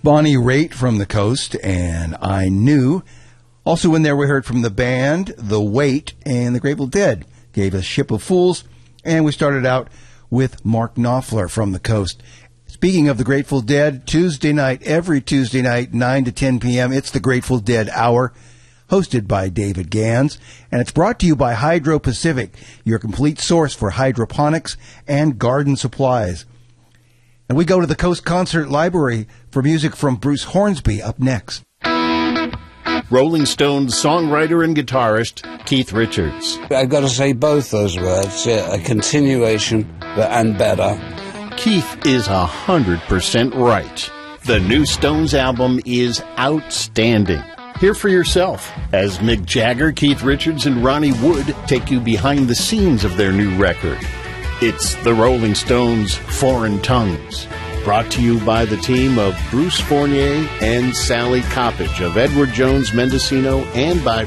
Bonnie Raitt from the Coast and I Knew. Also in there we heard from the band, The Weight, and the Grateful Dead gave us Ship of Fools. And we started out with Mark Knopfler from the Coast. Speaking of the Grateful Dead, Tuesday night, every Tuesday night, 9 to 10 p.m., it's the Grateful Dead Hour, hosted by David Gans. And it's brought to you by Hydro Pacific, your complete source for hydroponics and garden supplies. And we go to the Coast Concert Library for music from Bruce Hornsby up next. Rolling Stones songwriter and guitarist Keith Richards. I've got to say both those words, a continuation and better. Keith is 100% right. The new Stones album is outstanding. Hear for yourself as Mick Jagger, Keith Richards, and Ronnie Wood take you behind the scenes of their new record. It's the Rolling Stones' Foreign Tongues, brought to you by the team of Bruce Fournier and Sally Coppage of Edward Jones Mendocino and by